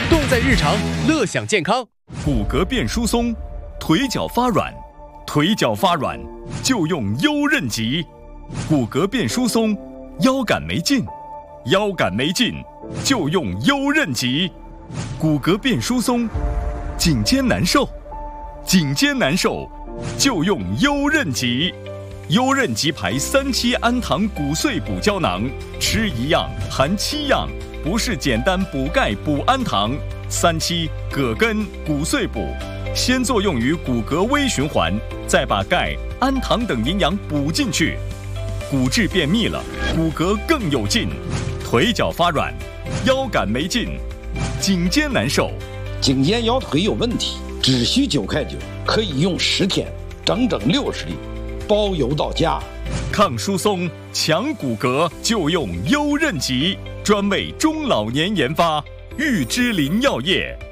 动在日常，乐享健康。 骨骼变疏松，腿脚发软，腿脚发软就用优韧极。骨骼变疏松，腰杆没劲，腰杆没劲就用优韧极。骨骼变疏松，颈肩难受，颈肩难受就用优韧极。优韧极牌3期氨糖骨碎补胶囊，吃1样含7样，不是简单补钙补氨糖。3期葛根骨碎补，先作用于骨骼微循环，再把钙、氨糖等营养补进去。骨质变密了，骨骼更有劲。腿脚发软，腰杆没劲，颈肩难受， 颈肩腰腿有问题，只需9块9，可以用10天，整整60粒，包邮到家。 抗疏松、强骨骼就用优韧极，专为中老年研发，玉芝林药业。